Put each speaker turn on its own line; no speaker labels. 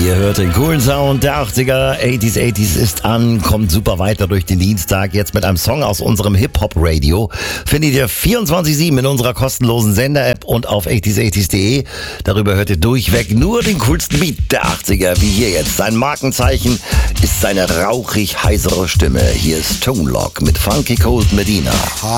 Ihr hört den coolen Sound der 80er. 80s ist an, kommt super weiter durch den Dienstag. Jetzt mit einem Song aus unserem Hip-Hop-Radio. Findet ihr 24/7 in unserer kostenlosen Sender-App und auf 80s80s.de. Darüber hört ihr durchweg nur den coolsten Beat der 80er, wie hier jetzt. Sein Markenzeichen ist seine rauchig heisere Stimme. Hier ist Tone Loc mit Funky Cold Medina.